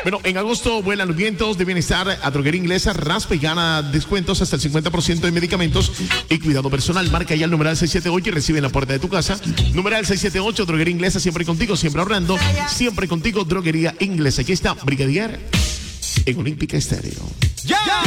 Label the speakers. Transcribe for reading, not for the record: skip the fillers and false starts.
Speaker 1: Bueno, en agosto vuelan los vientos de bienestar a Droguería Inglesa. Raspa y gana descuentos hasta el 50% en medicamentos y cuidado personal. Marca ya el numeral 678 y recibe en la puerta de tu casa. Numeral 678, Droguería Inglesa, siempre contigo, siempre ahorrando, siempre contigo, Droguería Inglesa. Aquí está Brigadier en Olímpica Estéreo.